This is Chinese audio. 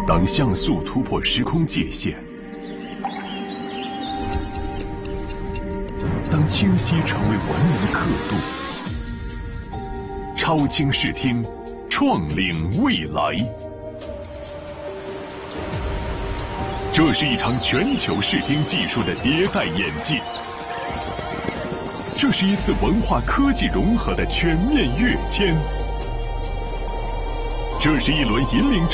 当像素突破时空界限，当清晰成为文明刻度，超清视听，创领未来。这是一场全球视听技术的迭代演进，这是一次文化科技融合的全面跃迁，这是一轮引领